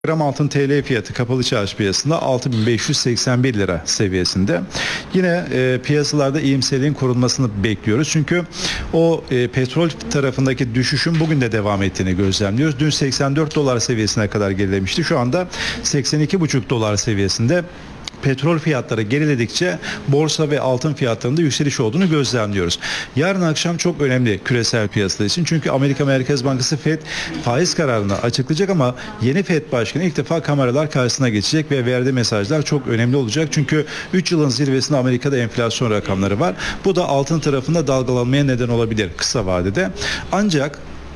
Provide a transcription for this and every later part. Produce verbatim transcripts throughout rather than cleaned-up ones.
Gram altın T L fiyatı kapalı çarşı piyasasında altı bin beş yüz seksen bir lira seviyesinde. Yine e, piyasalarda iyimserliğin korunmasını bekliyoruz. Çünkü o e, petrol tarafındaki düşüşün bugün de devam ettiğini gözlemliyoruz. Dün seksen dört dolar seviyesine kadar gerilemişti. Şu anda seksen iki buçuk dolar seviyesinde. Petrol fiyatları geriledikçe borsa ve altın fiyatlarında yükseliş olduğunu gözlemliyoruz. Yarın akşam çok önemli küresel piyasalar için. Çünkü Amerika Merkez Bankası Fed faiz kararını açıklayacak ama yeni Fed Başkanı ilk defa kameralar karşısına geçecek ve verdiği mesajlar çok önemli olacak. Çünkü üç yılın zirvesinde Amerika'da enflasyon rakamları var. Bu da altın tarafında dalgalanmaya neden olabilir kısa vadede. Ancak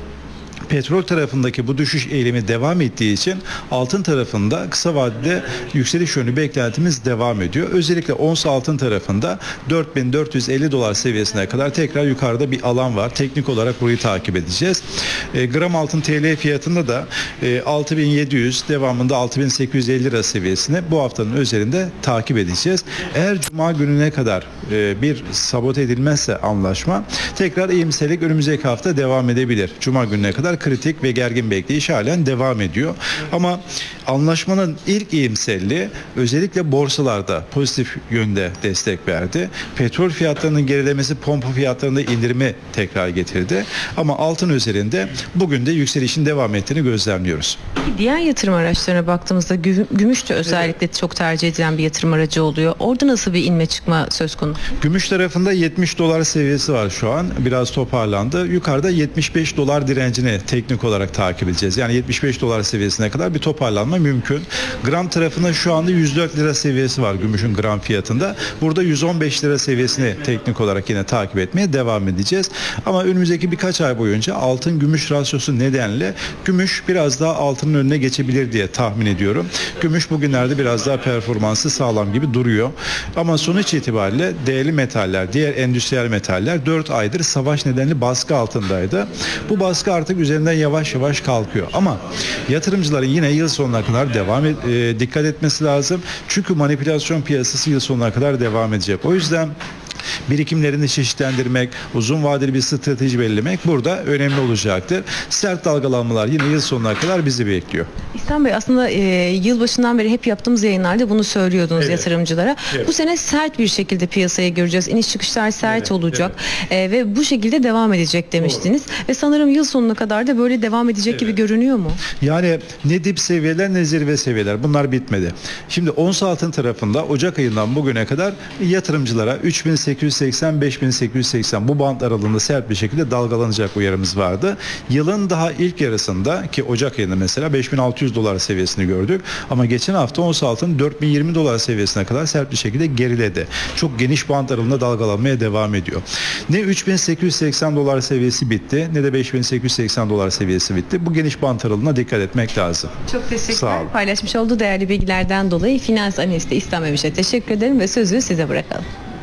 petrol tarafındaki bu düşüş eğilimi devam ettiği için altın tarafında kısa vadede yükseliş yönlü beklentimiz devam ediyor. Özellikle ons altın tarafında dört bin dört yüz elli dolar seviyesine kadar tekrar yukarıda bir alan var. Teknik olarak burayı takip edeceğiz. E, gram altın T L fiyatında da e, altı bin yedi yüz devamında altı bin sekiz yüz elli lira seviyesini bu haftanın üzerinde takip edeceğiz. Eğer Cuma gününe kadar e, bir sabote edilmezse anlaşma tekrar iyimserlik önümüzdeki hafta devam edebilir. Cuma gününe kadar kritik ve gergin bekleyiş halen devam ediyor. Ama anlaşmanın ilk iyimserliği özellikle borsalarda pozitif yönde destek verdi. Petrol fiyatlarının gerilemesi pompa fiyatlarında indirimi tekrar getirdi. Ama altın üzerinde bugün de yükselişin devam ettiğini gözlemliyoruz. Diğer yatırım araçlarına baktığımızda gümüş de özellikle evet. çok tercih edilen bir yatırım aracı oluyor. Orada nasıl bir inme çıkma söz konusu? Gümüş tarafında yetmiş dolar seviyesi var şu an. Biraz toparlandı. Yukarıda yetmiş beş dolar direncini teknik olarak takip edeceğiz. Yani yetmiş beş dolar seviyesine kadar bir toparlanma mümkün. Gram tarafında şu anda yüz dört lira seviyesi var gümüşün gram fiyatında. Burada yüz on beş lira seviyesini teknik olarak yine takip etmeye devam edeceğiz. Ama önümüzdeki birkaç ay boyunca altın gümüş rasyosu nedenle gümüş biraz daha altının önüne geçebilir diye tahmin ediyorum. Gümüş bugünlerde biraz daha performansı sağlam gibi duruyor. Ama sonuç itibariyle değerli metaller, diğer endüstriyel metaller dört aydır savaş nedenli baskı altındaydı. Bu baskı artık üzerinden yavaş yavaş kalkıyor. Ama yatırımcıların yine yıl sonuna kadar devam et, e, dikkat etmesi lazım. Çünkü manipülasyon piyasası yıl sonuna kadar devam edecek. O yüzden birikimlerini çeşitlendirmek, uzun vadeli bir strateji belirlemek burada önemli olacaktır. Sert dalgalanmalar yine yıl sonuna kadar bizi bekliyor. İhsan Bey, aslında e, yılbaşından beri hep yaptığımız yayınlarda bunu söylüyordunuz evet. yatırımcılara. Evet. Bu sene sert bir şekilde piyasaya göreceğiz. İniş çıkışlar sert evet. olacak evet. E, ve bu şekilde devam edecek demiştiniz. Doğru. Ve sanırım yıl sonuna kadar da böyle devam edecek evet. gibi görünüyor mu? Yani ne dip seviyeler ne zirve seviyeler, bunlar bitmedi. Şimdi ons altın tarafında Ocak ayından bugüne kadar yatırımcılara üç bin sekiz yüz seksen beş bin sekiz yüz seksen bu band aralığında sert bir şekilde dalgalanacak uyarımız vardı. Yılın daha ilk yarısında ki Ocak ayında mesela beş bin altı yüz dolar seviyesini gördük. Ama geçen hafta ons altın dört bin yirmi dolar seviyesine kadar sert bir şekilde geriledi. Çok geniş band aralığında dalgalanmaya devam ediyor. Ne üç bin sekiz yüz seksen dolar seviyesi bitti ne de beş bin sekiz yüz seksen dolar seviyesi bitti. Bu geniş band aralığına dikkat etmek lazım. Çok teşekkürler. Paylaşmış olduğu değerli bilgilerden dolayı finans analisti İhsan Memiş'e teşekkür ederim ve sözü size bırakalım.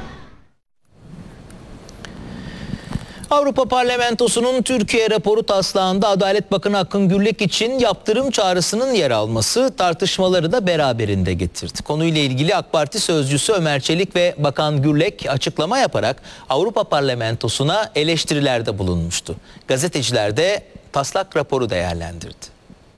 Avrupa Parlamentosu'nun Türkiye raporu taslağında Adalet Bakanı Akın Gürlek için yaptırım çağrısının yer alması tartışmaları da beraberinde getirdi. Konuyla ilgili AK Parti sözcüsü Ömer Çelik ve Bakan Gürlek açıklama yaparak Avrupa Parlamentosu'na eleştirilerde bulunmuştu. Gazeteciler de taslak raporu değerlendirdi.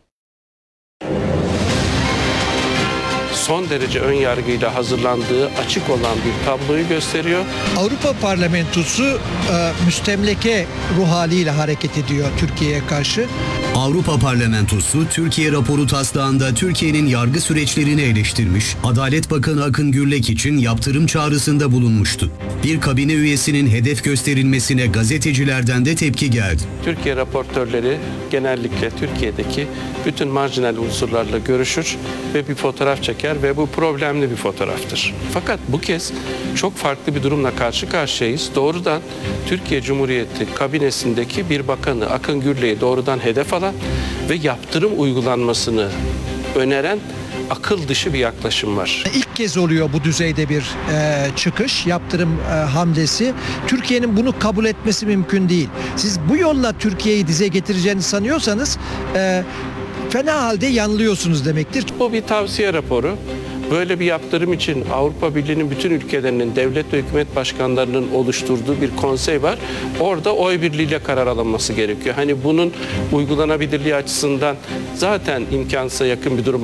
Son derece ön yargıyla hazırlandığı açık olan bir tabloyu gösteriyor. Avrupa Parlamentosu e, müstemleke ruh haliyle hareket ediyor Türkiye'ye karşı. Avrupa Parlamentosu Türkiye raporu taslağında Türkiye'nin yargı süreçlerini eleştirmiş, Adalet Bakanı Akın Gürlek için yaptırım çağrısında bulunmuştu. Bir kabine üyesinin hedef gösterilmesine gazetecilerden de tepki geldi. Türkiye raportörleri genellikle Türkiye'deki bütün marjinal unsurlarla görüşür ve bir fotoğraf çeker ve bu problemli bir fotoğraftır. Fakat bu kez çok farklı bir durumla karşı karşıyayız. Doğrudan Türkiye Cumhuriyeti kabinesindeki bir bakanı Akın Gürlek'i doğrudan hedef alan ve yaptırım uygulanmasını öneren akıl dışı bir yaklaşım var. İlk kez oluyor bu düzeyde bir e, çıkış, yaptırım e, hamlesi. Türkiye'nin bunu kabul etmesi mümkün değil. Siz bu yolla Türkiye'yi dize getireceğini sanıyorsanız e, fena halde yanılıyorsunuz demektir. Bu bir tavsiye raporu. Böyle bir yaptırım için Avrupa Birliği'nin bütün ülkelerinin devlet ve hükümet başkanlarının oluşturduğu bir konsey var. Orada oy birliğiyle karar alınması gerekiyor. Hani bunun uygulanabilirliği açısından zaten imkansıza yakın bir durum